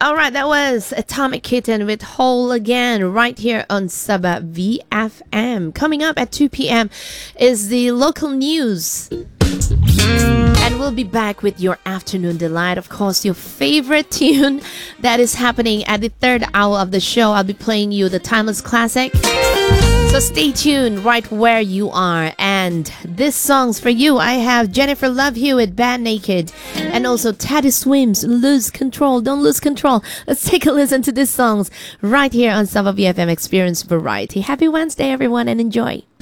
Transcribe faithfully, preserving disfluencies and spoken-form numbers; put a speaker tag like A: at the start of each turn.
A: All right, that was Atomic Kitten with Whole Again right here on Sabah V F M. Coming up at two p.m. is the local news. And we'll be back with your afternoon delight. Of course, your favorite tune that is happening at the third hour of the show. I'll be playing you the timeless classic. So stay tuned right where you are. And this song's for you. I have Jennifer Love Hewitt, Bad Naked. And also Teddy Swims, Lose Control. Don't lose control. Let's take a listen to these songs right here on Sabah V F M Experience Variety. Happy Wednesday, everyone, and enjoy.